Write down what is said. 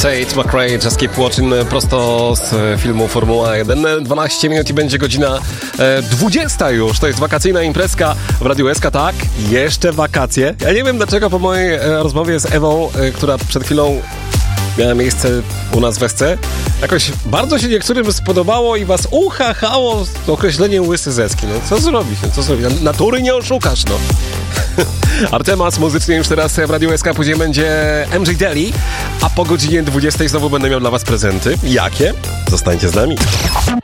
Tate McRae, Just Keep Watching, prosto z filmu Formuła 1. 12 minut i będzie godzina 20 już. To jest wakacyjna imprezka w Radiu SK, tak? Jeszcze wakacje. Ja nie wiem dlaczego po mojej rozmowie z Ewą, która przed chwilą miała miejsce u nas w SC, jakoś bardzo się niektórym spodobało i was uchachało określenie łysy zeski. No co zrobić? Natury nie oszukasz, no. Artemas muzycznie już teraz w Radiu SK, później będzie MJ Daly, a po godzinie 20 znowu będę miał dla was prezenty. Jakie? Zostańcie z nami.